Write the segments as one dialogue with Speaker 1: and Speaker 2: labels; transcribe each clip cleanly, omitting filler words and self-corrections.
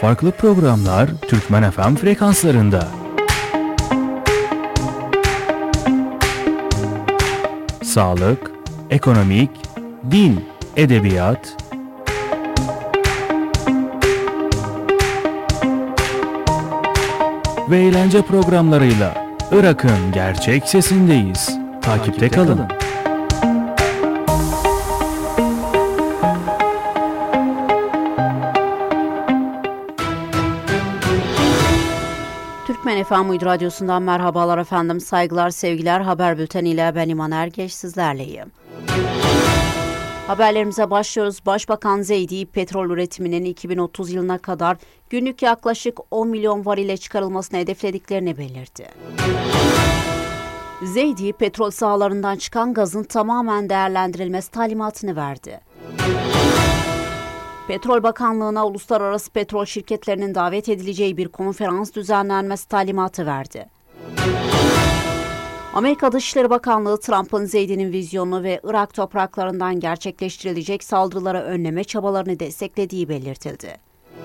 Speaker 1: farklı programlar Türkmen FM frekanslarında. Sağlık, ekonomik, din, edebiyat, ve eğlence programlarıyla Irak'ın gerçek sesindeyiz. Takipte kalın.
Speaker 2: Türkmen FM Uydu Radyosu'ndan merhabalar efendim. Saygılar, sevgiler. Haber bülteniyle ben İman Ergeç sizlerleyim. Haberlerimize başlıyoruz. Başbakan Zeydi, petrol üretiminin 2030 yılına kadar günlük yaklaşık 10 milyon varile çıkarılmasını hedeflediklerini belirtti. Zeydi, petrol sahalarından çıkan gazın tamamen değerlendirilmesi talimatını verdi. Petrol Bakanlığı'na uluslararası petrol şirketlerinin davet edileceği bir konferans düzenlenmesi talimatı verdi. Amerika Dışişleri Bakanlığı, Trump'ın Zeydi'nin vizyonunu ve Irak topraklarından gerçekleştirilecek saldırıları önleme çabalarını desteklediği belirtildi.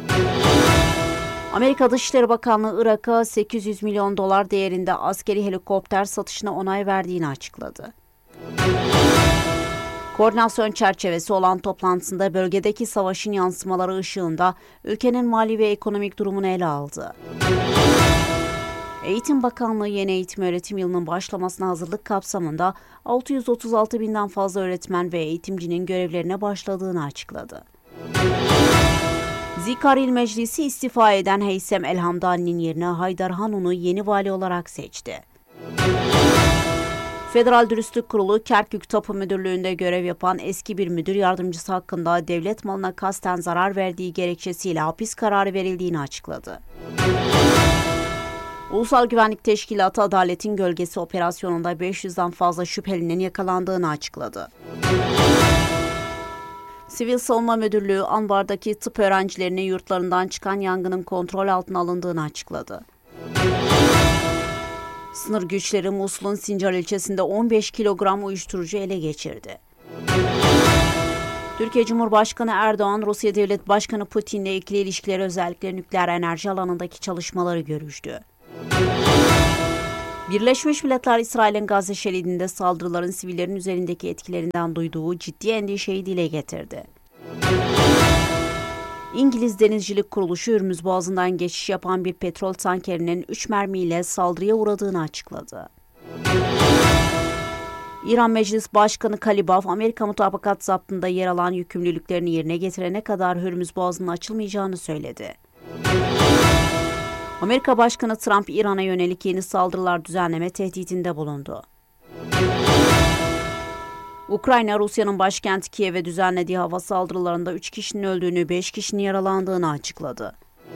Speaker 2: Amerika Dışişleri Bakanlığı, Irak'a 800 milyon dolar değerinde askeri helikopter satışına onay verdiğini açıkladı. Koordinasyon çerçevesi olan toplantısında bölgedeki savaşın yansımaları ışığında ülkenin mali ve ekonomik durumunu ele aldı. Eğitim Bakanlığı yeni eğitim öğretim yılının başlamasına hazırlık kapsamında 636 binden fazla öğretmen ve eğitimcinin görevlerine başladığını açıkladı. Zikar İl Meclisi istifa eden Heysem Elhamdani'nin yerine Haydar Hanun'u yeni vali olarak seçti. Federal Dürüstlük Kurulu, Kerkük Tapu Müdürlüğü'nde görev yapan eski bir müdür yardımcısı hakkında devlet malına kasten zarar verdiği gerekçesiyle hapis kararı verildiğini açıkladı. Ulusal Güvenlik Teşkilatı Adaletin Gölgesi operasyonunda 500'den fazla şüphelinin yakalandığını açıkladı. Sivil Savunma Müdürlüğü, Anbar'daki tıp öğrencilerinin yurtlarından çıkan yangının kontrol altına alındığını açıkladı. Sınır güçleri Musul'un Sincar ilçesinde 15 kilogram uyuşturucu ele geçirdi. Türkiye Cumhurbaşkanı Erdoğan, Rusya Devlet Başkanı Putin'le ikili ilişkileri, özellikle nükleer enerji alanındaki çalışmaları görüştü. Birleşmiş Milletler, İsrail'in Gazze şeridinde saldırıların sivillerin üzerindeki etkilerinden duyduğu ciddi endişeyi dile getirdi. İngiliz Denizcilik Kuruluşu, Hürmüz Boğazı'ndan geçiş yapan bir petrol tankerinin 3 mermiyle saldırıya uğradığını açıkladı. İran Meclis Başkanı Kalibaf, Amerika mutabakat zaptında yer alan yükümlülüklerini yerine getirene kadar Hürmüz Boğazı'nın açılmayacağını söyledi. Amerika Başkanı Trump, İran'a yönelik yeni saldırılar düzenleme tehdidinde bulundu. Ukrayna, Rusya'nın başkenti Kiev'e düzenlediği hava saldırılarında 3 kişinin öldüğünü, 5 kişinin yaralandığını açıkladı.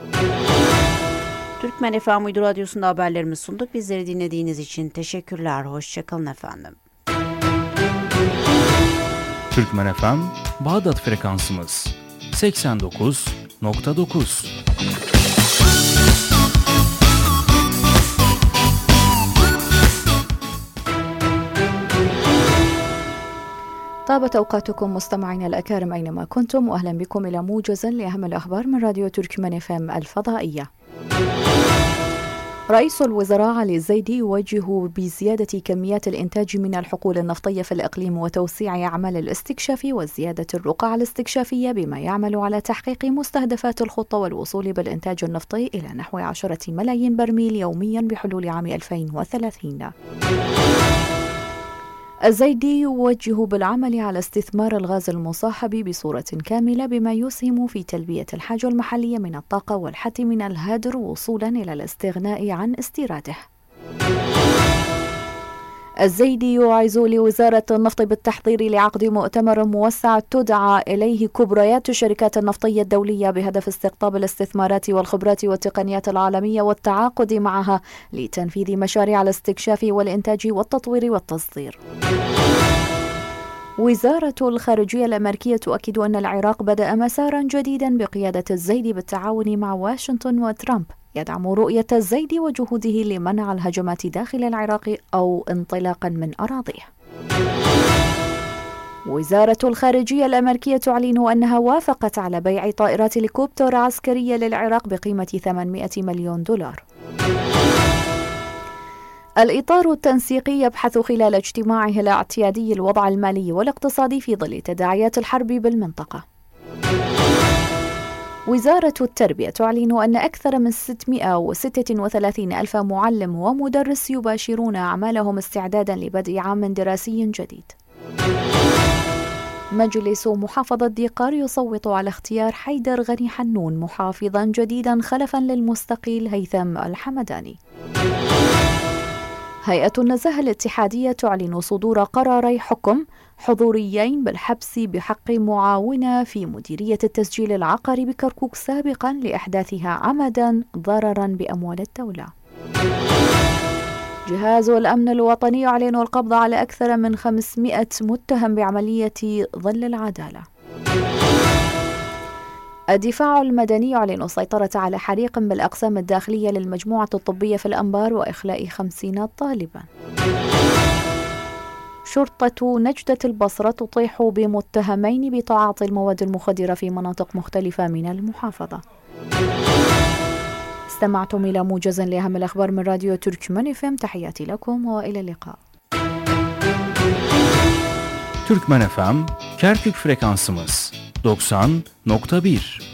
Speaker 2: Türkmen FM Uydu Radyosu'nda haberlerimi sunduk. Bizleri dinlediğiniz için teşekkürler. Hoşçakalın efendim.
Speaker 1: Türkmen FM Bağdat frekansımız 89.9.
Speaker 3: طابت أوقاتكم مستمعينا الأكارم أينما كنتم، وأهلا بكم إلى موجز لأهم الأخبار من راديو تركمان FM الفضائية. رئيس الوزراء علي الزيدي يوجه بزيادة كميات الإنتاج من الحقول النفطية في الإقليم وتوسيع أعمال الاستكشاف وزيادة الرقعة الاستكشافية، بما يعمل على تحقيق مستهدفات الخطة والوصول بالإنتاج النفطي إلى نحو 10 ملايين برميل يوميا بحلول عام 2030. الزيدي يوجه بالعمل على استثمار الغاز المصاحب بصورة كاملة، بما يسهم في تلبية الحاجة المحلية من الطاقة والحد من الهدر وصولا إلى الاستغناء عن استيراده. الزيدي يعز لوزارة النفط بالتحضير لعقد مؤتمر موسع تدعى إليه كبريات الشركات النفطية الدولية بهدف استقطاب الاستثمارات والخبرات والتقنيات العالمية والتعاقد معها لتنفيذ مشاريع الاستكشاف والإنتاج والتطوير والتصدير. وزارة الخارجية الأمريكية تؤكد أن العراق بدأ مسارا جديدا بقيادة الزيدي بالتعاون مع واشنطن وترامب، يدعم رؤية الزيدي وجهوده لمنع الهجمات داخل العراق أو انطلاقا من أراضيه. وزارة الخارجية الأمريكية تعلن أنها وافقت على بيع طائرات هليكوبتر عسكرية للعراق بقيمة 800 مليون دولار. الإطار التنسيقي يبحث خلال اجتماعه الاعتيادي الوضع المالي والاقتصادي في ظل تداعيات الحرب بالمنطقة. وزارة التربية تعلن أن أكثر من 636 ألف معلم ومدرس يباشرون أعمالهم استعدادا لبدء عام دراسي جديد. مجلس محافظة ديقار يصوت على اختيار حيدر غني حنون محافظا جديدا خلفا للمستقيل هيثم الحمداني. هيئة النزاهة الاتحادية تعلن صدور قراري حكم حضوريين بالحبس بحق معاونة في مديرية التسجيل العقاري بكركوك سابقا لإحداثها عمدا ضررا بأموال الدولة. جهاز الأمن الوطني يعلن القبض على أكثر من 500 متهم بعملية ظل العدالة. الدفاع المدني يعلن السيطرة على حريق بالأقسام الداخلية للمجموعة الطبية في الأنبار وإخلاء 50 طالبا. شرطة نجدة البصرة تطيح بمتهمين بتعاطي المواد المخدرة في مناطق مختلفة من المحافظة. استمعتم إلى موجز لأهم الأخبار من راديو تركمان FM. تحياتي لكم وإلى اللقاء.
Speaker 1: Türkmen FM Kerkük frekansımız 90.1